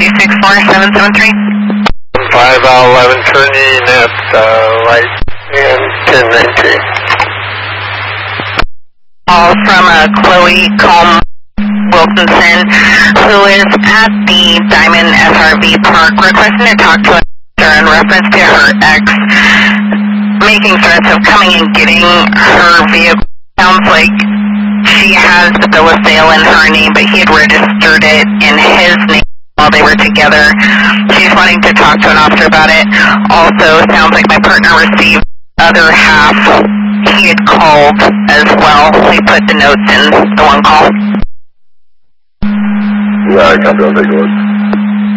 364773. 5 out 11 turning at right and 1019. Call from Chloe Combe Wilkinson, who is at the Diamond SRV Park, requesting to talk to her in reference to her ex making threats of coming and getting her vehicle. Sounds like she has the bill of sale in her name, but he had registered it in his name while they were together. She's wanting to talk to an officer about it. Also, sounds like my partner received the other half. He had called as well. We put the notes in the one call. Yeah, I can't take a look.